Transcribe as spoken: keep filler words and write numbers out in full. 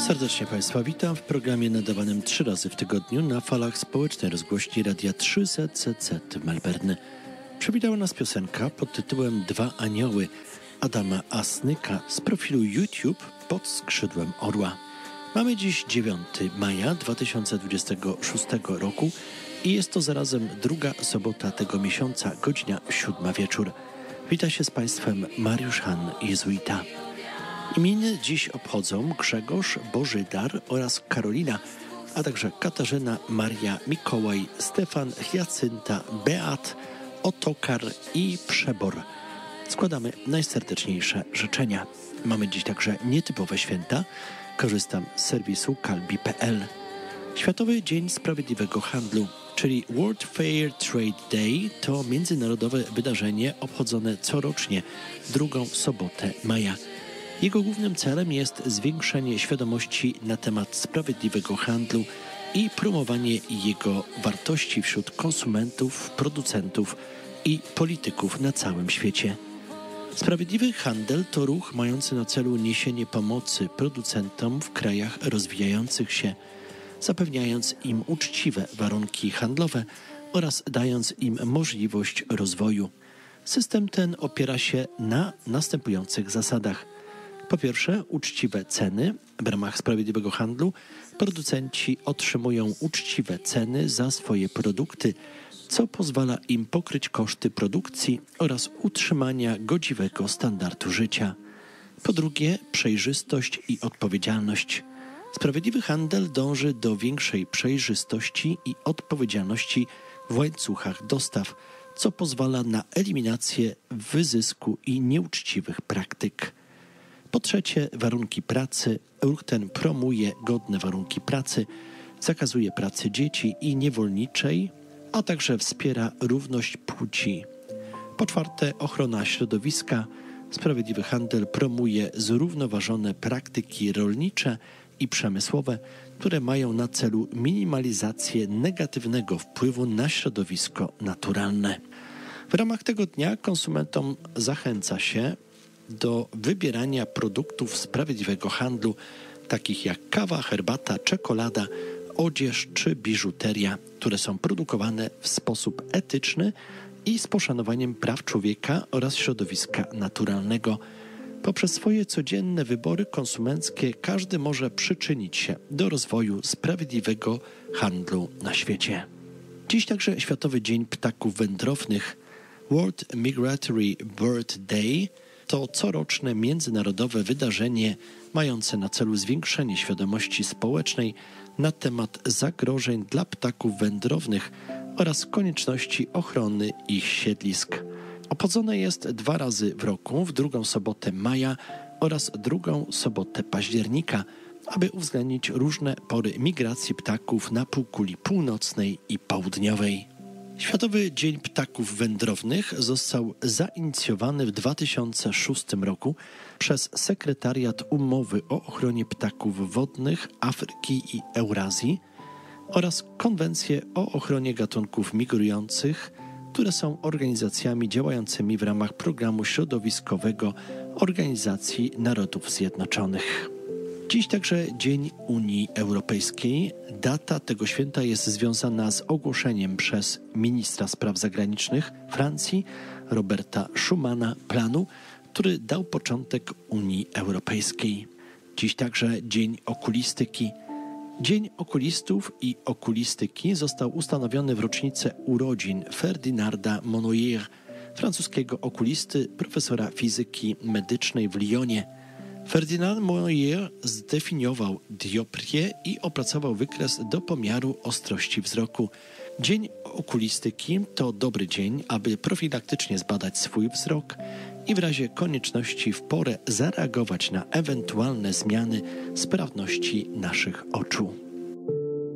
Serdecznie Państwa witam w programie nadawanym trzy razy w tygodniu na falach społecznej rozgłośni Radia trzy Z Z Z w Melbourne. Przywitała nas piosenka pod tytułem Dwa Anioły Adama Asnyka z profilu YouTube pod skrzydłem orła. Mamy dziś dziewiątego maja dwa tysiące dwudziestego szóstego roku i jest to zarazem druga sobota tego miesiąca, godzina siódma wieczór. Wita się z Państwem Mariusz Han, jezuita. Imieniny dziś obchodzą Grzegorz, Bożydar oraz Karolina, a także Katarzyna, Maria, Mikołaj, Stefan, Hiacynta, Beat, Otokar i Przebor. Składamy najserdeczniejsze życzenia. Mamy dziś także nietypowe święta. Korzystam z serwisu kalbi kropka p l. Światowy Dzień Sprawiedliwego Handlu, czyli World Fair Trade Day, to międzynarodowe wydarzenie obchodzone corocznie drugą sobotę maja. Jego głównym celem jest zwiększenie świadomości na temat sprawiedliwego handlu i promowanie jego wartości wśród konsumentów, producentów i polityków na całym świecie. Sprawiedliwy handel to ruch mający na celu niesienie pomocy producentom w krajach rozwijających się, zapewniając im uczciwe warunki handlowe oraz dając im możliwość rozwoju. System ten opiera się na następujących zasadach. Po pierwsze, uczciwe ceny. W ramach sprawiedliwego handlu producenci otrzymują uczciwe ceny za swoje produkty, co pozwala im pokryć koszty produkcji oraz utrzymania godziwego standardu życia. Po drugie, przejrzystość i odpowiedzialność. Sprawiedliwy handel dąży do większej przejrzystości i odpowiedzialności w łańcuchach dostaw, co pozwala na eliminację wyzysku i nieuczciwych praktyk. Po trzecie, warunki pracy. Ruch ten promuje godne warunki pracy, zakazuje pracy dzieci i niewolniczej, a także wspiera równość płci. Po czwarte, ochrona środowiska. Sprawiedliwy handel promuje zrównoważone praktyki rolnicze i przemysłowe, które mają na celu minimalizację negatywnego wpływu na środowisko naturalne. W ramach tego dnia konsumentom zachęca się do wybierania produktów sprawiedliwego handlu, takich jak kawa, herbata, czekolada, odzież czy biżuteria, które są produkowane w sposób etyczny i z poszanowaniem praw człowieka oraz środowiska naturalnego. Poprzez swoje codzienne wybory konsumenckie każdy może przyczynić się do rozwoju sprawiedliwego handlu na świecie. Dziś także Światowy Dzień Ptaków Wędrownych. World Migratory Bird Day to coroczne międzynarodowe wydarzenie mające na celu zwiększenie świadomości społecznej na temat zagrożeń dla ptaków wędrownych oraz konieczności ochrony ich siedlisk. Obchodzone jest dwa razy w roku, w drugą sobotę maja oraz drugą sobotę października, aby uwzględnić różne pory migracji ptaków na półkuli północnej i południowej. Światowy Dzień Ptaków Wędrownych został zainicjowany w dwa tysiące szóstym roku przez Sekretariat Umowy o ochronie ptaków wodnych Afryki i Eurazji oraz Konwencję o ochronie gatunków migrujących, które są organizacjami działającymi w ramach programu środowiskowego Organizacji Narodów Zjednoczonych. Dziś także Dzień Unii Europejskiej. Data tego święta jest związana z ogłoszeniem przez ministra spraw zagranicznych Francji Roberta Schumana planu, który dał początek Unii Europejskiej. Dziś także Dzień Okulistyki. Dzień Okulistów i Okulistyki został ustanowiony w rocznicę urodzin Ferdinanda Monnoyer, francuskiego okulisty, profesora fizyki medycznej w Lyonie. Ferdinand Monnoyer zdefiniował dioprię i opracował wykres do pomiaru ostrości wzroku. Dzień Okulistyki to dobry dzień, aby profilaktycznie zbadać swój wzrok i w razie konieczności w porę zareagować na ewentualne zmiany sprawności naszych oczu.